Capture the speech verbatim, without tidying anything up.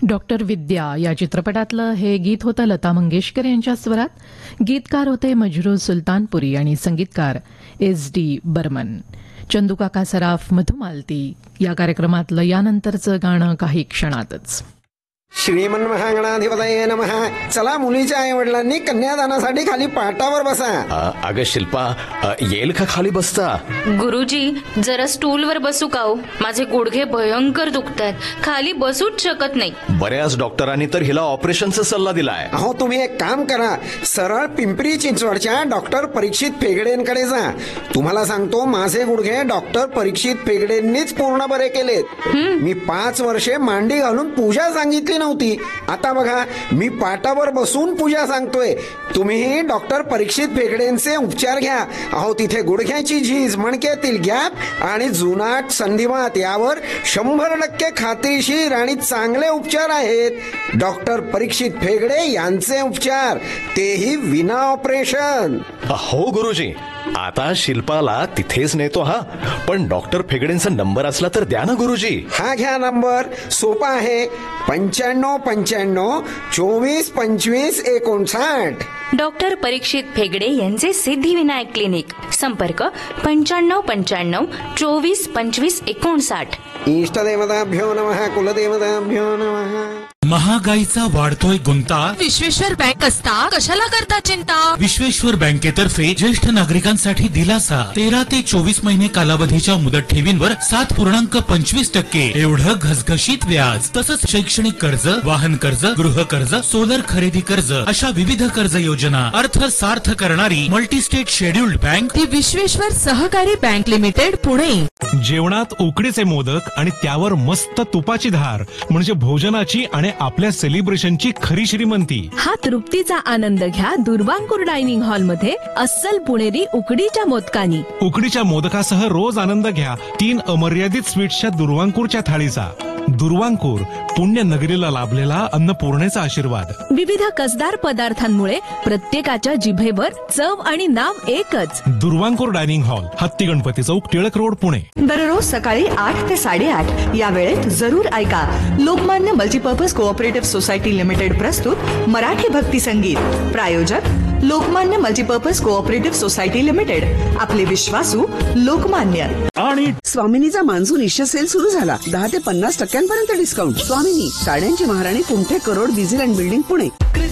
Doctor विद्या या चित्रपटातलं हे गीत होतं लता मंगेशकर यांच्या स्वरात. गीतकार होते मजरूर सुलतानपुरी आणि संगीतकार एस डी बर्मन. चंदूकाका सराफ, मधुमालती या कार्यक्रमातलं यानंतरचं गाणं काही क्षणातच. श्रीमन महागणाधिपतये नमः. चला, मुलीच्या आई वडिलांनी कन्यादानासाठी खाली पाटावर बसा. अगं शिल्पा, येईल का खाली बसता? गुरुजी, जरा स्टूलवर बसू का हो? माझे गुडघे भयंकर दुखतात, खाली बसूच शकत नाही. बऱ्याच डॉक्टरांनी तर हिला ऑपरेशनचा सल्ला दिलाय. अहो, तुम्ही एक काम करा, सरळ पिंपरी चिंचवडच्या डॉक्टर परीक्षित फेगडेंकडे जा. तुम्हाला सांगतो, माझे गुडघे डॉक्टर परीक्षित फेगडेंनीच पूर्ण बरे केलेत. मी पाच वर्षे मांडी घालून पूजा सांगितली नव्हती. आता बघा, मी पाटावर बसून पूजा सांगतोय. तुम्हीही डॉक्टर परीक्षित फेगडेंचे उपचार घ्या. अहो, तिथे गुडघ्याची झीज, मणक्यातील गॅप आणि जुनाट संधिवात यावर शंभर टक्के खात्रीशीर आणि चांगले उपचार आहेत. डॉक्टर परीक्षित फेगडे यांचे उपचार, तेही विना ऑपरेशन. हो गुरुजी, आता शिल्पाला तिथेच नेतो. हा, पण डॉक्टर फेगडेंचा नंबर असला तर द्या ना गुरुजी. हा घ्या नंबर, सोपा आहे. पंच्याण्णव पंच्याण्णव चोवीस पंचवीस एकोणसाठ. डॉक्टर परीक्षित फेगडे यांचे सिद्धिविनायक क्लिनिक. संपर्क पंच्याण्णव पंच्याण्णव चोवीस पंचवीस एकोणसाठ. इष्टदेवताभ्यो नमः, कुलदेवताभ्यो नमः. महागाईचा वाढतोय गुंता. विश्वेश्वर बँक असता कशाला करता चिंता. विश्वेश्वर बँकेतर्फे ज्येष्ठ नागरिकांसाठी दिलासा. तेरा ते चोवीस महिने कालावधीच्या मुदत ठेवींवर सात पूर्णांक पंचवीस टक्के एवढं घसघशीत व्याज. तसंच शैक्षणिक कर्ज, वाहन कर्ज, गृह कर्ज, सोलर खरेदी कर्ज अशा विविध कर्ज योजना अर्थ सार्थ करणारी मल्टीस्टेट शेड्युल्ड बँक ती विश्वेश्वर सहकारी बँक लिमिटेड, पुणे. जेवणात उकडीचे मोदक आणि त्यावर मस्त तुपाची धार म्हणजे भोजनाची आणि आपल्या सेलिब्रेशनची खरी श्रीमंती. हा तृप्तीचा आनंद घ्या दुर्वांकूर डायनिंग हॉल मध्ये अस्सल पुणेरी उकडीच्या मोदकानी. उकडीच्या मोदकासह रोज आनंद घ्या तीन अमर्यादित स्वीट्सच्या दुर्वांकूरच्या थाळीचा. दुर्वांकूर, पुण्य नगरीला लाभलेला अन्नपूर्णेचा आशीर्वाद. विविध कसदार पदार्थांमुळे प्रत्येकाच्या जिभेवर चव आणि नाव एकच. दुर्वांकूर डायनिंग हॉल, हत्ती गणपती चौक, टिळक रोड, पुणे. दररोज सकाळी आठ ते साडेआठ या वेळेत जरूर ऐका Lokmanya multipurpose cooperative society limited प्रस्तुत मराठी भक्ती संगीत. प्रायोजक Lokmanya multipurpose cooperative society limited. आपले विश्वासू लोकमान्य. आणि स्वामिनीचा मान्सून इश्य सेल सुरू झाला. दहा ते पन्नास टक्क्यांपर्यंत डिस्काउंट. स्वामिनी, साड्यांची महाराणी, कुंठे, crore, diesel and building, Pune.